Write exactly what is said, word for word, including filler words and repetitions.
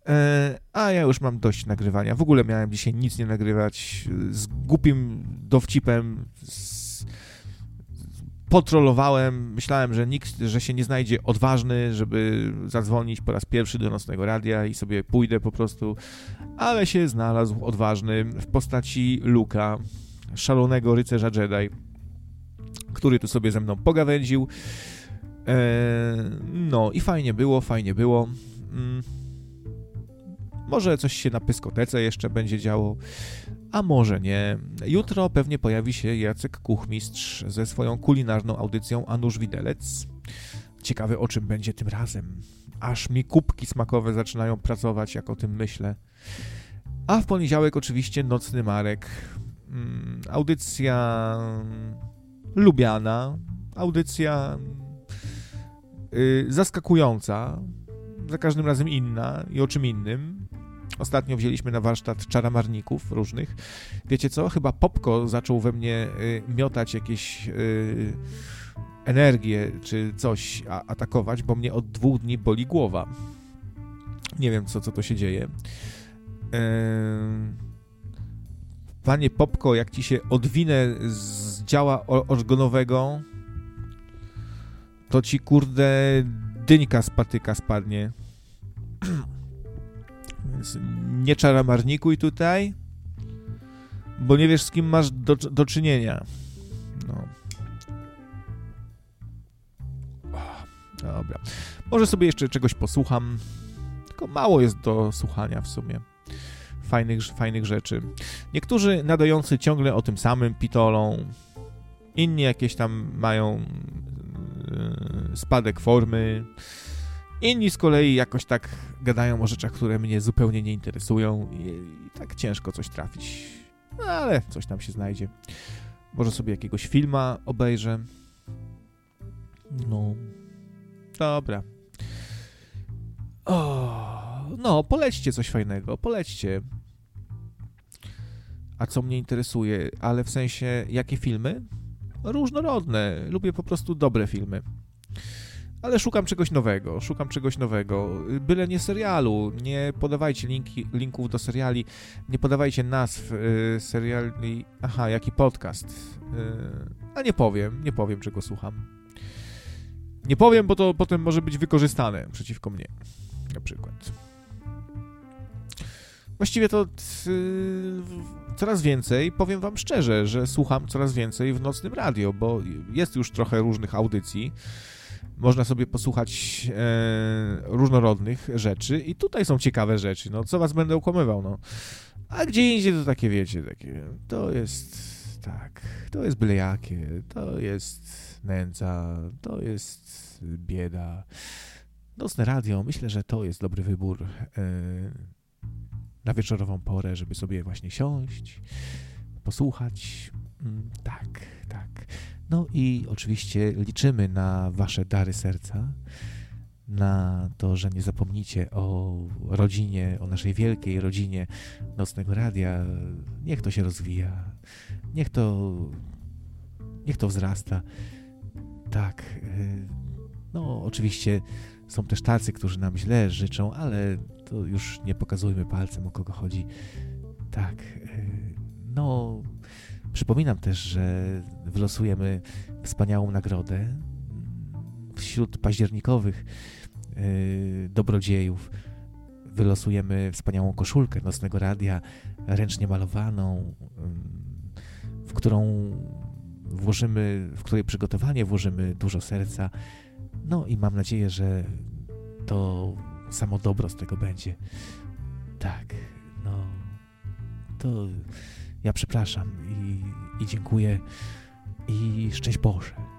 E, a ja już mam dość nagrywania. W ogóle miałem dzisiaj nic nie nagrywać. Z głupim dowcipem z... potrollowałem. Myślałem, że nikt, że się nie znajdzie odważny, żeby zadzwonić po raz pierwszy do Nocnego Radia i sobie pójdę po prostu. Ale się znalazł odważny w postaci Luka, szalonego rycerza Jedi, który tu sobie ze mną pogawędził. E, no i fajnie było, fajnie było. Mm. Może coś się na pyskotece jeszcze będzie działo, a może nie. Jutro pewnie pojawi się Jacek Kuchmistrz ze swoją kulinarną audycją A Nóż Widelec. Ciekawe, o czym będzie tym razem. Aż mi kubki smakowe zaczynają pracować, jak o tym myślę. A w poniedziałek oczywiście Nocny Marek. Mm, audycja lubiana, audycja yy, zaskakująca, za każdym razem inna i o czym innym. Ostatnio wzięliśmy na warsztat czaramarników różnych. Wiecie co? Chyba Popko zaczął we mnie y, miotać jakieś y, energię czy coś, a, atakować, bo mnie od dwóch dni boli głowa. Nie wiem, co, co to się dzieje. Yy... Panie Popko, jak ci się odwinę z działa organowego, to ci, kurde, dyńka z patyka spadnie. Więc nie czaramarnikuj tutaj, bo nie wiesz, z kim masz do, do czynienia. No. Dobra. Może sobie jeszcze czegoś posłucham. Tylko mało jest do słuchania w sumie. Fajnych, fajnych rzeczy. Niektórzy nadający ciągle o tym samym pitolą. Inni jakieś tam mają yy, spadek formy. Inni z kolei jakoś tak gadają o rzeczach, które mnie zupełnie nie interesują i, i tak ciężko coś trafić. No, ale coś tam się znajdzie. Może sobie jakiegoś filma obejrzę. No. Dobra. O, no, polećcie coś fajnego, polećcie. A co mnie interesuje, ale w sensie, jakie filmy? Różnorodne. Lubię po prostu dobre filmy. Ale szukam czegoś nowego, szukam czegoś nowego. Byle nie serialu, nie podawajcie linki, linków do seriali, nie podawajcie nazw y, seriali. Aha, jaki podcast. Y, a nie powiem, nie powiem, czego słucham. Nie powiem, bo to potem może być wykorzystane przeciwko mnie, na przykład. Właściwie to y, coraz więcej, powiem wam szczerze, że słucham coraz więcej w Nocnym Radio, bo jest już trochę różnych audycji. Można sobie posłuchać e, różnorodnych rzeczy i tutaj są ciekawe rzeczy, no co was będę okłamywał, no. A gdzie indziej to takie, wiecie, takie, to jest, tak, to jest byle jakie, to jest nędza, to jest bieda. Nocne Radio, myślę, że to jest dobry wybór e, na wieczorową porę, żeby sobie właśnie siąść, posłuchać, mm, tak, tak. No i oczywiście liczymy na wasze dary serca, na to, że nie zapomnicie o rodzinie, o naszej wielkiej rodzinie Nocnego Radia. Niech to się rozwija, niech to, niech to wzrasta. Tak, no oczywiście są też tacy, którzy nam źle życzą, ale to już nie pokazujmy palcem, o kogo chodzi. Tak, no... Przypominam też, że wylosujemy wspaniałą nagrodę wśród październikowych yy, dobrodziejów. Wylosujemy wspaniałą koszulkę Nocnego Radia, ręcznie malowaną, yy, w którą włożymy, w której przygotowanie włożymy dużo serca. No i mam nadzieję, że to samo dobro z tego będzie. Tak, no to... Ja przepraszam i, i dziękuję i szczęść Boże.